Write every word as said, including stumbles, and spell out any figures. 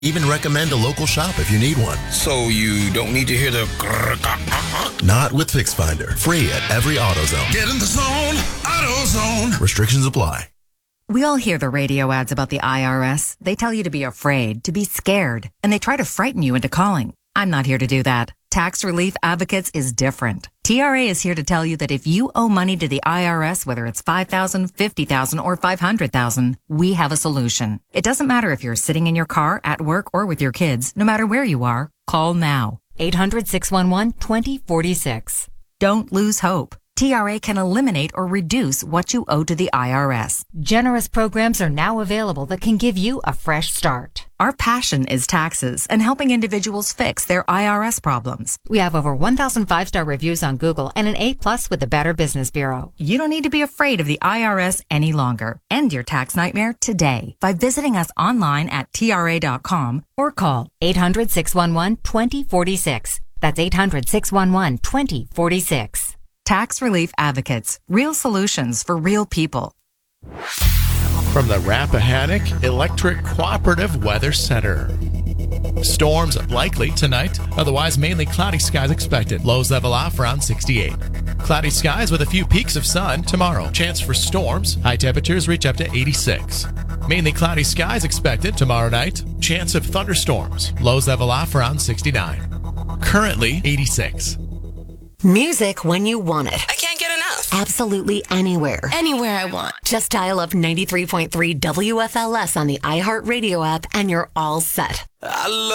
Even recommend a local shop if you need one. So you don't need to hear the... Not with FixFinder. Free at every AutoZone. Get in the zone. AutoZone. Restrictions apply. We all hear the radio ads about the I R S. They tell you to be afraid, to be scared, and they try to frighten you into calling. I'm not here to do that. Tax Relief Advocates is different. T R A is here to tell you that if you owe money to the I R S, whether it's five thousand dollars, fifty thousand dollars, or five hundred thousand dollars, we have a solution. It doesn't matter if you're sitting in your car, at work, or with your kids. No matter where you are, call now. eight hundred, six one one, two zero four six. Don't lose hope. T R A can eliminate or reduce what you owe to the I R S. Generous programs are now available that can give you a fresh start. Our passion is taxes and helping individuals fix their I R S problems. We have over one thousand five-star reviews on Google and an A plus with the Better Business Bureau. You don't need to be afraid of the I R S any longer. End your tax nightmare today by visiting us online at T R A dot com or call eight hundred, six one one, two zero four six. That's eight hundred, six one one, two zero four six. Tax Relief Advocates. Real solutions for real people. From the Rappahannock Electric Cooperative Weather Center. Storms likely tonight, otherwise mainly cloudy skies expected. Lows level off around sixty-eight. Cloudy skies with a few peaks of sun tomorrow. Chance for storms. High temperatures reach up to eighty-six. Mainly cloudy skies expected tomorrow night. Chance of thunderstorms. Lows level off around sixty-nine. Currently eighty-six. Music when you want it. I can't get enough. Absolutely anywhere. Anywhere I want. Just dial up ninety-three point three W F L S on the iHeartRadio app and you're all set. I love